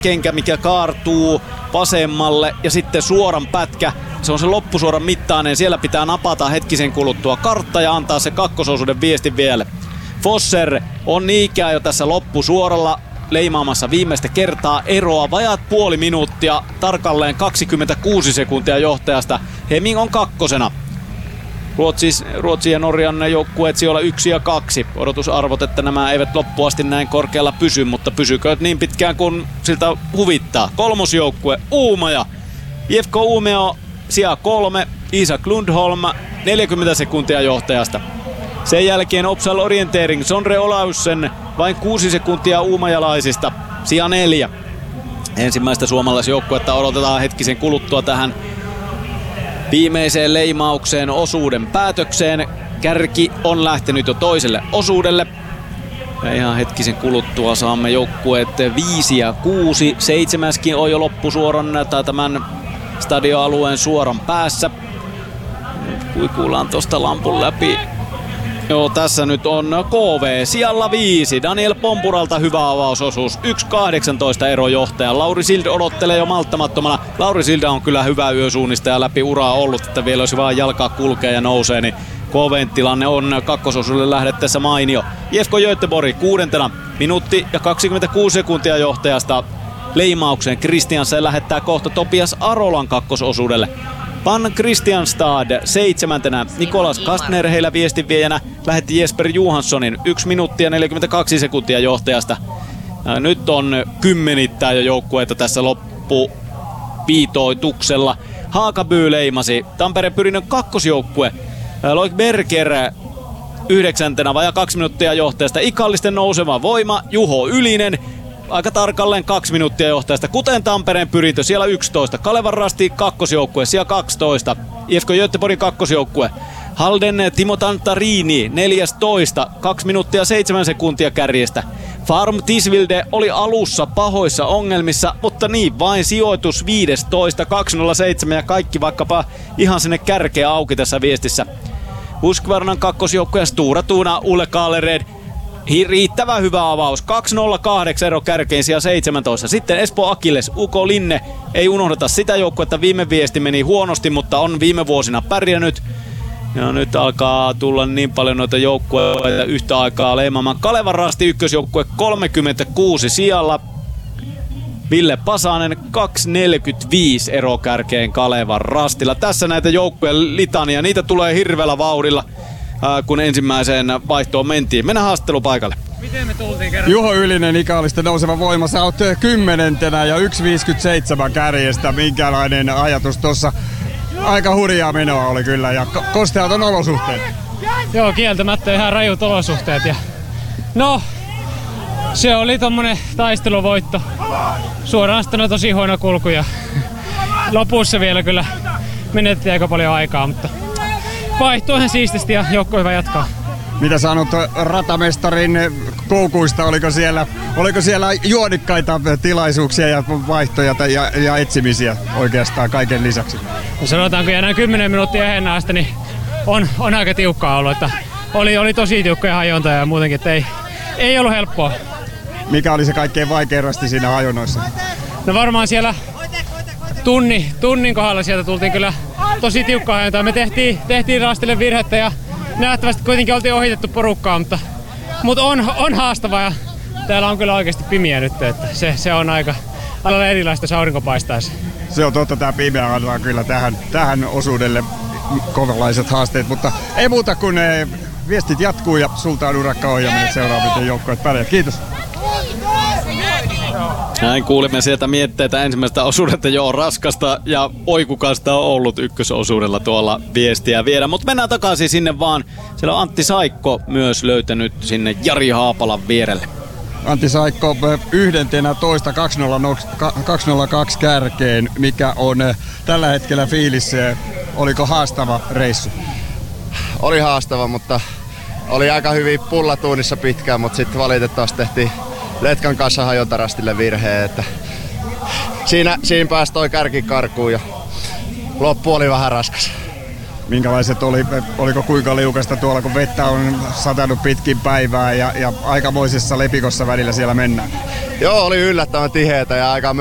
kenkä, mikä kaartuu vasemmalle ja sitten suoran pätkä. Se on se loppusuoran mittainen. Siellä pitää napata hetkisen kuluttua kartta ja antaa se kakkososuuden viestin vielä. Fosser on niinkään jo tässä loppusuoralla leimaamassa viimeistä kertaa eroa. Vajaat puoli minuuttia, tarkalleen 26 sekuntia johtajasta. Heming on kakkosena. Ruotsin ja Norjan joukkueet siellä 1 ja 2. Odotusarvot, että nämä eivät loppuasti näin korkealla pysy, mutta pysykö niin pitkään kuin siltä huvittaa. Kolmosjoukkue Uumaja. IFK Umeå sija 3, Isak Lundholm 40 sekuntia johtajasta. Sen jälkeen Opsal Orientering, Sondre Olaussen vain 6 sekuntia uumajalaisista, sija 4. Ensimmäistä suomalaisjoukkuetta odotetaan hetkisen kuluttua tähän viimeiseen leimaukseen osuuden päätökseen. Kärki on lähtenyt jo toiselle osuudelle. Ja ihan hetkisen kuluttua saamme joukkueet 5 ja 6. 7. on jo loppusuoran tai tämän stadioalueen suoran päässä. Nyt kuikuillaan tosta lampun läpi. Joo, tässä nyt on KV sijalla 5. Daniel Pompuralta hyvä avausosuus. 1.18 ero johtaja. Lauri Sild odottelee jo malttamattomana. Lauri Silda on kyllä hyvä yösuunnistaja läpi uraa ollut, että vielä olisi vaan jalkaa kulkea ja nousee, niin KV:n tilanne on kakkososuudelle lähdettäessä mainio. IFK Göteborg 6. Minuutti ja 26 sekuntia johtajasta leimaukseen. Kristiansen lähettää kohta Topias Arolan kakkososuudelle. Van Christianstad 7. Nikolas Kastner heillä viestinviejänä lähetti Jesper Johanssonin 1 minuuttia 42 sekuntia johtajasta. Nyt on kymmenittää jo joukkueita tässä loppuviitoituksella. Haakaby leimasi Tampereen Pyrinnön kakkosjoukkue. Loik Berger 9. vajaa 2 minuuttia johtajasta. Ikallisten nouseva voima Juho Ylinen aika tarkalleen 2 minuuttia johtajasta, kuten Tampereen Pyrintö siellä 11. Kalevan Rasti kakkosjoukkue siellä 12. IFK Göteborgin kakkosjoukkue. Halden Timo Tantarini 14. 2 minuuttia 7 sekuntia kärjestä. Farm Tisvilde oli alussa pahoissa ongelmissa, mutta niin vain sijoitus 15. 207 ja kaikki vaikkapa ihan sinne kärkeä auki tässä viestissä. Husqvarnan kakkosjoukkue Stora Tuna Ulle Kalered. Riittävä hyvä avaus. 2.08 ero kärkeen sija 17. Sitten Espoo Akilles, Uko Linne. Ei unohdeta sitä joukkuetta. Viime viesti meni huonosti, mutta on viime vuosina pärjännyt. Ja nyt alkaa tulla niin paljon noita joukkueita yhtä aikaa leimaamaan. Kalevan Rasti ykkösjoukkue 36 sijalla. Ville Pasanen 2.45 ero kärkeen Kalevan Rastilla. Tässä näitä joukkueen litania. Niitä tulee hirveällä vauhdilla, kun ensimmäiseen vaihtoon mentiin. Mennään haastattelupaikalle. Miten me tultiin kerran? Juho Ylinen, Ikallisten nouseva voima. Sä oot 10. ja 1.57 kärjestä. Minkälainen ajatus tossa? Aika hurjaa menoa oli kyllä ja kosteat on olosuhteet. Joo, kieltämättä ihan rajut olosuhteet. Ja no, se oli tommonen taisteluvoitto. Suoraan tosi huono kulku ja lopussa vielä kyllä menettiin aika paljon aikaa, mutta vaihtuu ihan siististi ja joukko hyvä jatkaa. Mitä sanot ratamestarin koukuista? Oliko siellä juonikkaita tilaisuuksia ja vaihtoja ja etsimisiä oikeastaan kaiken lisäksi? No sanotaanko enää 10 minuuttia ennen asti, niin on aika tiukkaa ollut. Että oli tosi tiukkoja hajontoja ja muutenkin, että ei ollut helppoa. Mikä oli se kaikkein vaikein rasti siinä hajonnoissa? No varmaan siellä tunnin kohdalla sieltä tultiin kyllä tosi tiukkaa hajontaa. Me tehtiin rastille virhettä ja nähtävästi kuitenkin oltiin ohitettu porukkaa, mutta on haastavaa ja täällä on kyllä oikeasti pimeä nyt, että se on aika erilaista, jos aurinko paistaisi. Se on totta, tämä pimeä antaa kyllä tähän osuudelle kovalaiset haasteet, mutta ei muuta kuin viestit jatkuu ja sulta on urakka ohjaaminen seuraavien joukkoet pärjää. Kiitos. Näin kuulimme sieltä mietteitä ensimmäistä osuudelta. Joo, raskasta ja oikukasta on ollut ykkösosuudella tuolla viestiä viedä. Mutta mennään takaisin sinne vaan. Siellä on Antti Saikko myös löytänyt sinne Jari Haapalan vierelle. Antti Saikko 11. 202 kärkeen. Mikä on tällä hetkellä fiilis? Oliko haastava reissu? Oli haastava, mutta oli aika hyvin pullatuunissa pitkään, mutta sitten valitettavasti tehtiin Letkan kanssa hajontarastille virheen, että siinä pääsi toi kärki karkuun ja loppu oli vähän raskas. Minkälaiset oliko kuinka liukasta tuolla, kun vettä on satanut pitkin päivää ja aikamoisessa lepikossa välillä siellä mennään? Joo, oli yllättävän tiheätä ja aika